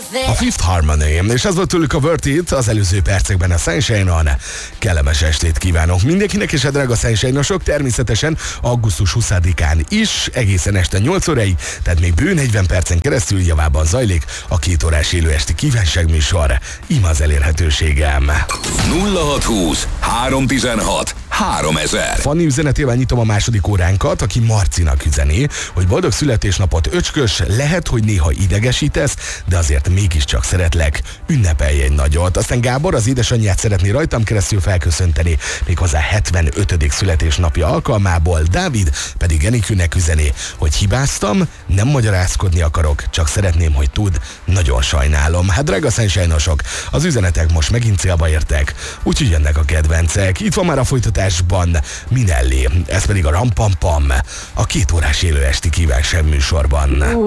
worth A it. Fifth Harmony, és ez volt tőlük a Worth It, az előző percekben a Sunshine-on. Kellemes estét kívánok mindenkinek, és a drága Sunshine-osok természetesen augusztus 20-án is, egészen este 8 óráig, tehát még bő 40 percen keresztül javában zajlik a 2 órás élő esti kívánságműsor. Ima az elérhetőségem. 0620 316 3000. Fanni üzenetével nyitom a második óránkat, aki Marcinak üzeni, hogy boldog születésnapot, öcskös, lehet, hogy néha idegesítesz, de azért mégiscsak szeretlek, ünnepelj egy nagyot. Aztán Gábor az édesanyját szeretné rajtam keresztül felköszönteni, méghozzá 75. születésnapja alkalmából. Dávid pedig Enikőnek üzeni, hogy hibáztam, nem magyarázkodni akarok, csak szeretném, hogy tudd, nagyon sajnálom. Hát drága Sunshine-osok, az üzenetek most megint célba értek, úgyhogy jönnek a kedvencek. Itt van már a folytatásban Minelli, ez pedig a Rampampam, a 2 órás élő esti kívánság műsorban.